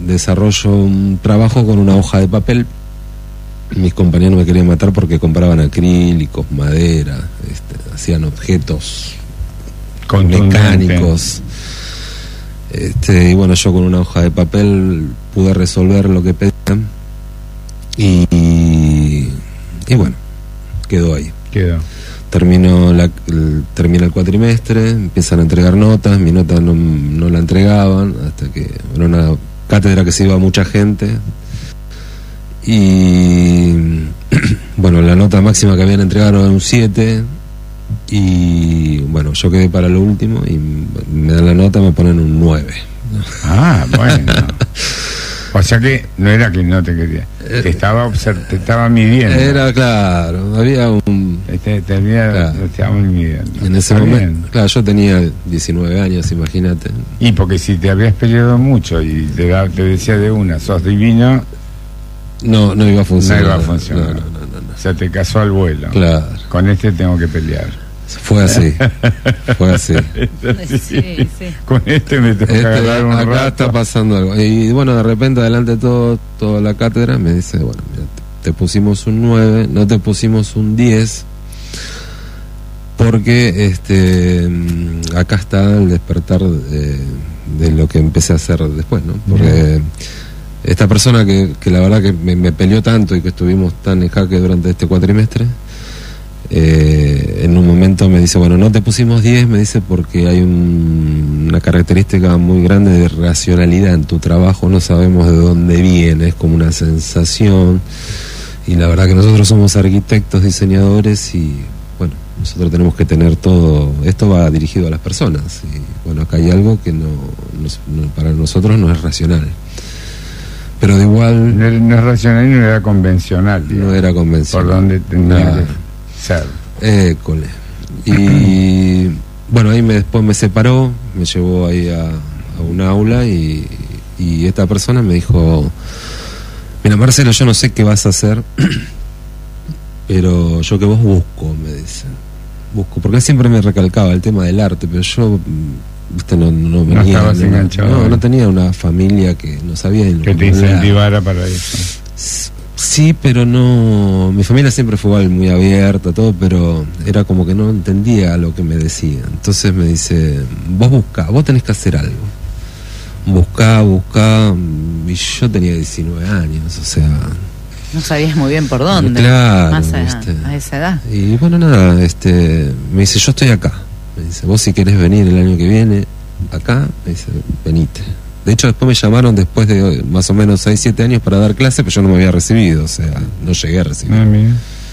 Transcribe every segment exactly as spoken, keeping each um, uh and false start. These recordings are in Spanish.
desarrollo un trabajo con una hoja de papel. Mis compañeros me querían matar porque compraban acrílicos, madera, este, hacían objetos mecánicos. Este, y bueno, yo con una hoja de papel pude resolver lo que pedían. Y, y, y bueno, quedó ahí. Quedó. Terminó la, el, termina el cuatrimestre, empiezan a entregar notas, mi nota no, no la entregaban, hasta que era una cátedra que se iba mucha gente. Y bueno, la nota máxima que habían entregado era un siete. Y bueno, yo quedé para lo último y me dan la nota, me ponen un nueve. Ah, bueno. O sea que no era que no te quería, te estaba observ- te estaba midiendo. Era claro, había un... Te, te, había, claro. te estaba midiendo. En ese Está momento, bien. claro, yo tenía diecinueve años, imagínate. Y porque si te habías peleado mucho y te, da, te decía de una, sos divino, no, no iba a funcionar. No iba a funcionar. No, no, no, no, no. O sea, te casó al vuelo. Claro. Con este tengo que pelear. Fue así, fue así. Sí, sí, sí. Con este me tengo que Este, agarrar un acá rato. está pasando algo. Y bueno, de repente, adelante de todo, toda la cátedra, me dice, bueno, mira, te, te pusimos un nueve, no te pusimos un diez, porque este acá está el despertar de, de lo que empecé a hacer después, ¿no? Porque esta persona que, que la verdad que me, me peleó tanto y que estuvimos tan en jaque durante este cuatrimestre, Eh, en un momento me dice, bueno, no te pusimos diez, me dice, porque hay un, una característica muy grande de racionalidad en tu trabajo, no sabemos de dónde viene, es como una sensación, y la verdad que nosotros somos arquitectos, diseñadores, y bueno, nosotros tenemos que tener todo, esto va dirigido a las personas, y bueno, acá hay algo que no, no, no para nosotros no es racional, pero de igual... No, era- no es racional y no era convencional. Digamos, no era convencional. por donde tenía Claro. que ser. École. Y bueno, ahí me, después me separó, me llevó ahí a, a un aula y, y esta persona me dijo, mira Marcelo, yo no sé qué vas a hacer, pero yo que vos busco, me dice. Busco, porque él siempre me recalcaba el tema del arte, pero yo, viste, no, no venía, No estabas no, enganchado, no, ¿eh? no tenía una familia que no sabía en lo Que te me hablaba. incentivara para eso. Sí, pero no. Mi familia siempre fue igual, muy abierta, todo, pero era como que no entendía lo que me decía. Entonces me dice: vos buscá, vos tenés que hacer algo. Buscá, buscá. Y yo tenía diecinueve años, o sea. No sabías muy bien por dónde. Claro, Más a, ¿viste? a esa edad. Y bueno, nada, este, me dice: yo estoy acá. Me dice: vos si querés venir el año que viene acá, me dice, venite. De hecho, después me llamaron después de más o menos seis siete años para dar clase, pero yo no me había recibido, o sea, no llegué a recibir. Ah, mira.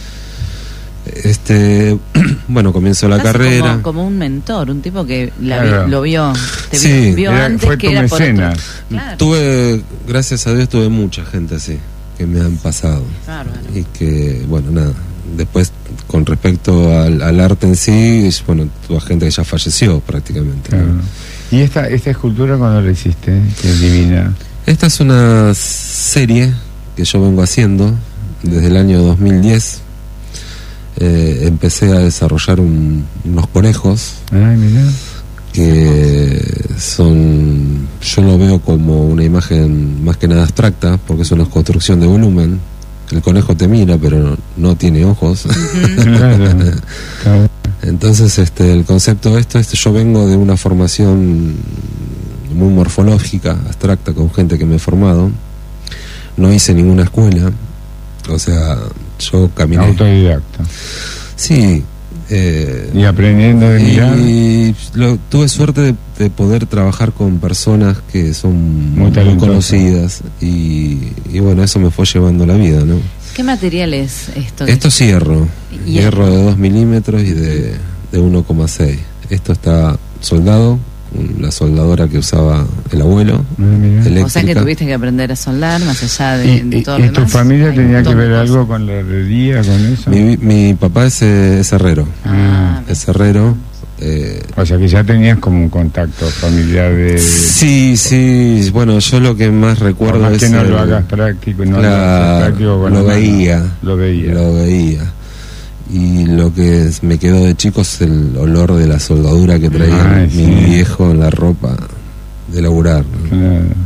Este, bueno, comienzo la Casi carrera. Como, como un mentor, un tipo que la vi- Claro. lo vio, te Sí, vio, vio Era- antes fue que tu era por otro. mecenas. Claro, Tuve, gracias a Dios, tuve mucha gente así, que me han pasado. bárbaro. Y que, bueno, nada, después, con respecto al, al arte en sí, es, bueno, tuve gente que ya falleció prácticamente, ¿no? Claro. ¿Y esta, esta escultura cuándo la hiciste? Que es divina. Esta es una serie que yo vengo haciendo desde el año dos mil diez. Eh, empecé a desarrollar un- unos conejos Ay, mira. que son, yo lo veo como una imagen más que nada abstracta, porque es una construcción de volumen. El conejo te mira, pero no tiene ojos. Claro. Claro. Entonces, este, el concepto de esto es, yo vengo de una formación muy morfológica, abstracta, con gente que me he formado. No hice ninguna escuela, o sea, yo caminé. Autodidacta. Sí. Eh, Y aprendiendo de mirar. y lo, tuve suerte de, de poder trabajar con personas que son Muy muy, talentosas. conocidas y, y bueno, eso me fue llevando la vida, ¿no? ¿Qué material es esto? Esto es hierro, Hierro. hierro de dos milímetros y de, de uno coma seis. Esto está soldado, con la soldadora que usaba el abuelo, Ah, mira. eléctrica. O sea que tuviste que aprender a soldar más allá de, ¿Y, de y- todo y lo tu demás. familia Hay un tenía que montón de ver cosas. algo con la herrería, con eso? Mi, mi papá es, eh, es herrero, Ah, es herrero. eh, O sea que ya tenías como un contacto familiar de... sí, sí, bueno, yo lo que más Por recuerdo más es... que no el- lo hagas práctico, no lo Claro, hagas práctico con lo la mano. veía, Lo veía. lo veía. Y lo que es- me quedó de chico es el olor de la soldadura que traía Ay, mi sí. viejo en la ropa de laburar, ¿no? Claro.